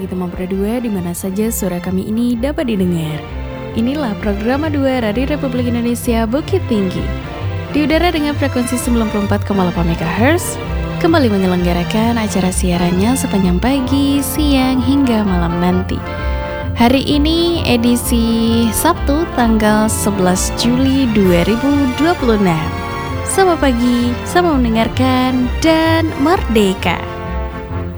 kita berdua di mana saja suara kami ini dapat didengar. Inilah program A2 Radio Republik Indonesia Bukit Tinggi. Di udara dengan frekuensi 94,8 MHz, kembali menyelenggarakan acara siarannya sepanjang pagi, siang, hingga malam nanti. Hari ini edisi Sabtu tanggal 11 Juli 2026. Selamat pagi, selamat mendengarkan, dan merdeka.